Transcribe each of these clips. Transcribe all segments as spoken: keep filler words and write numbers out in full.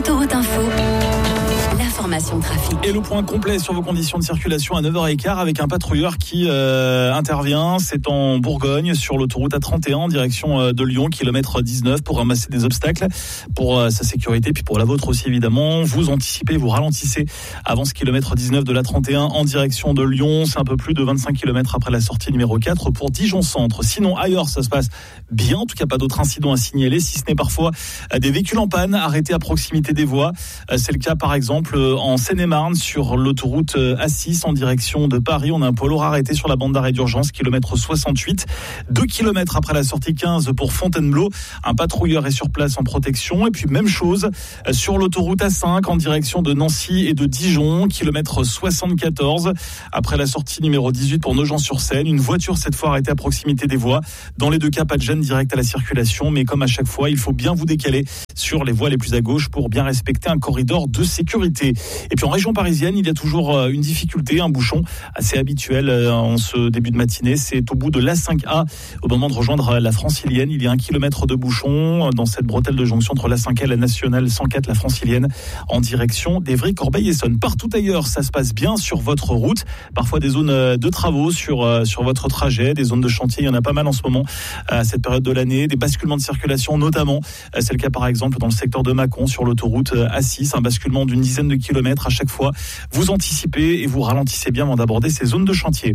Autoroute Info, l'information trafic. Et le point complet sur vos conditions de circulation à neuf heures quinze avec un patrouilleur qui euh, intervient. C'est en Bourgogne sur l'autoroute A trente et un en direction euh, de Lyon, kilomètre dix-neuf, pour ramasser des obstacles pour euh, sa sécurité, puis pour la vôtre aussi évidemment. Vous anticipez, vous ralentissez avant ce kilomètre dix-neuf de l'A trente et un en direction de Lyon. C'est un peu plus de vingt-cinq kilomètres après la sortie numéro quatre pour Dijon Centre. Sinon ailleurs ça se passe bien, en tout cas pas d'autres incidents à signaler, si ce n'est parfois euh, des véhicules en panne arrêtés à proximité des voies. Euh, c'est le cas par exemple euh, en Seine-et-Marne sur l'autoroute A six en direction de Paris. On a un poids lourd arrêté sur la bande d'arrêt d'urgence, kilomètre soixante-huit. Deux kilomètres après la sortie quinze pour Fontainebleau. Un patrouilleur est sur place en protection. Et puis même chose sur l'autoroute A cinq en direction de Nancy et de Dijon, kilomètre soixante-quatorze. Après la sortie numéro dix-huit pour Nogent-sur-Seine. Une voiture cette fois arrêtée à proximité des voies. Dans les deux cas, pas de gêne directe à la circulation. Mais comme à chaque fois, il faut bien vous décaler sur les voies les plus à gauche pour bien respecter un corridor de sécurité. Et puis en région parisienne, il y a toujours une difficulté, un bouchon assez habituel en ce début de matinée. C'est au bout de l'A cinq A, au moment de rejoindre la Francilienne. Il y a un kilomètre de bouchon dans cette bretelle de jonction entre l'A cinq A et la nationale cent quatre, la Francilienne, en direction d'Évry, Corbeil-Essonnes. Partout ailleurs, ça se passe bien sur votre route. Parfois des zones de travaux sur, sur votre trajet, des zones de chantier. Il y en a pas mal en ce moment à cette période de l'année. Des basculements de circulation notamment. C'est le cas par exemple dans le secteur de Mâcon sur l'autoroute A six. Un basculement d'une dizaine de kilomètres à chaque fois. Vous anticipez et vous ralentissez bien avant d'aborder ces zones de chantier.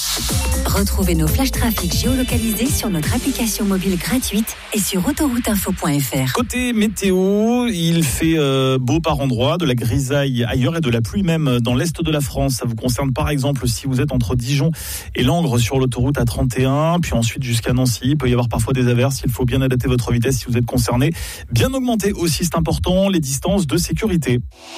Retrouvez nos flashs trafic géolocalisés sur notre application mobile gratuite et sur autoroute info point f r. Côté météo, il fait euh, beau par endroits, de la grisaille ailleurs et de la pluie même dans l'est de la France. Ça vous concerne par exemple si vous êtes entre Dijon et Langres sur l'autoroute A trente et un, puis ensuite jusqu'à Nancy. Il peut y avoir parfois des averses, il faut bien adapter votre vitesse si vous êtes concerné. Bien augmenter aussi, c'est important, les distances de sécurité.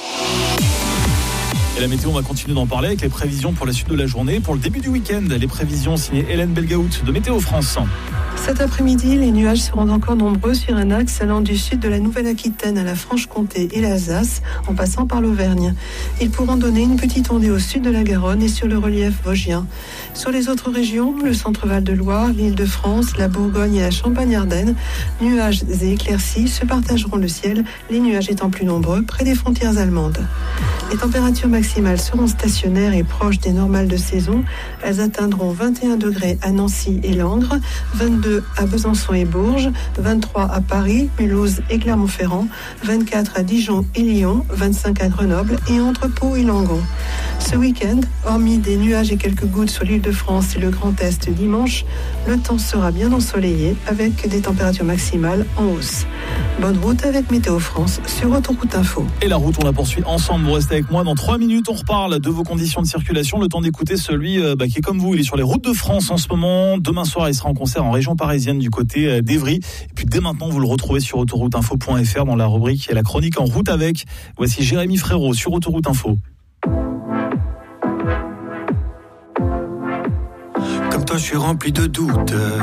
Et la météo, on va continuer d'en parler avec les prévisions pour la suite de la journée. Pour le début du week-end, les prévisions signées Hélène Belgaout de Météo France. Cet après-midi, les nuages seront encore nombreux sur un axe allant du sud de la Nouvelle-Aquitaine à la Franche-Comté et l'Alsace, en passant par l'Auvergne. Ils pourront donner une petite ondée au sud de la Garonne et sur le relief vosgien. Sur les autres régions, le centre-Val de Loire, l'Île-de-France, la Bourgogne et la Champagne-Ardenne, nuages et éclaircies se partageront le ciel, les nuages étant plus nombreux près des frontières allemandes. Les températures maximales seront stationnaires et proches des normales de saison. Elles atteindront vingt et un degrés à Nancy et Langres, vingt-deux à Besançon et Bourges, vingt-trois à Paris, Mulhouse et Clermont-Ferrand, vingt-quatre à Dijon et Lyon, vingt-cinq à Grenoble et entre Pau et Langon. Ce week-end, hormis des nuages et quelques gouttes sur l'Île-de-France et le Grand Est dimanche, le temps sera bien ensoleillé avec des températures maximales en hausse. Bonne route avec Météo France sur Autoroute Info. Et la route, on la poursuit ensemble. Vous restez avec moi. Dans trois minutes, on reparle de vos conditions de circulation. Le temps d'écouter celui euh, bah, qui est comme vous. Il est sur les routes de France en ce moment. Demain soir, il sera en concert en région parisienne du côté euh, d'Évry. Et puis dès maintenant, vous le retrouvez sur autoroute info point f r dans la rubrique et la chronique en route avec. Voici Jérémy Frérot sur Autoroute Info. Comme toi, je suis rempli de doutes.